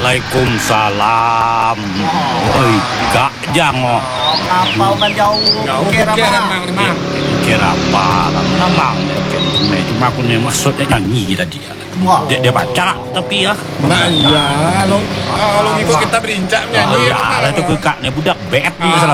Waalaikumsalam. Oi, Kak Jango. Apa man jauh? Kira apa? Kira apa? Memang cuma aku ni maksudnya nyanyi tadi. Dia baca tapi ya. Nah iya, kalau ikut kita berincak nyanyi. Ya, itu Kak ni budak bad ni.